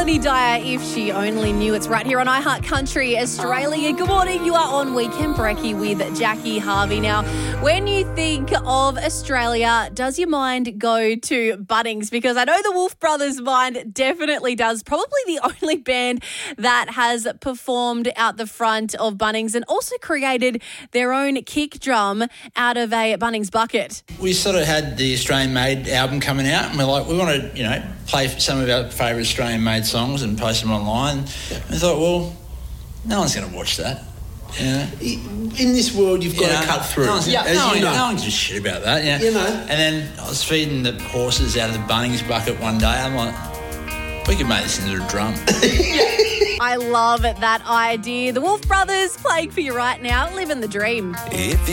Melanie Dyer, If She Only Knew. It's right here on iHeart Country Australia. Good morning. You are on Weekend Brekkie with Jackie Harvey. Now, when you think of Australia, does your mind go to Bunnings? Because I know the Wolf Brothers' mind definitely does. Probably the only band that has performed out the front of Bunnings and also created their own kick drum out of a Bunnings bucket. We sort of had the Australian-made album coming out and we're like, we want to, play some of our favourite Australian-made songs and post them online. And I thought, well, no one's going to watch that. In this world, you've got to cut through. No one gives a shit about that. Yeah. And then I was feeding the horses out of the Bunnings bucket one day. I'm like, we could make this into a drum. I love that idea. The Wolf Brothers playing for you right now, living the dream. If you